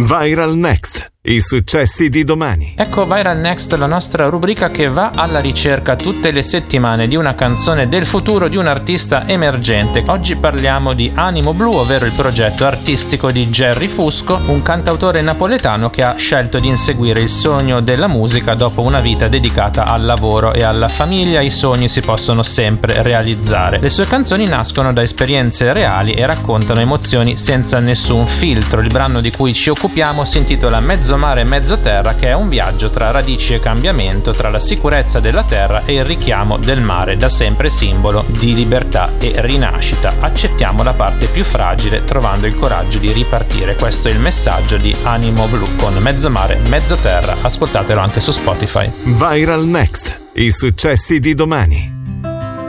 Viral Next, i successi di domani. Ecco Viral Next, la nostra rubrica che va alla ricerca tutte le settimane di una canzone del futuro di un artista emergente. Oggi parliamo di Animo Blu, ovvero il progetto artistico di Gerry Fusco, un cantautore napoletano che ha scelto di inseguire il sogno della musica dopo una vita dedicata al lavoro e alla famiglia. I sogni si possono sempre realizzare. Le sue canzoni nascono da esperienze reali e raccontano emozioni senza nessun filtro. Il brano di cui ci occupiamo si intitola Mezzo mare e mezzo terra, che è un viaggio tra radici e cambiamento, tra la sicurezza della terra e il richiamo del mare, da sempre simbolo di libertà e rinascita. Accettiamo la parte più fragile trovando il coraggio di ripartire. Questo è il messaggio di Animo Blu con Mezzo mare, mezzo terra. Ascoltatelo anche su Spotify. Viral Next, i successi di domani.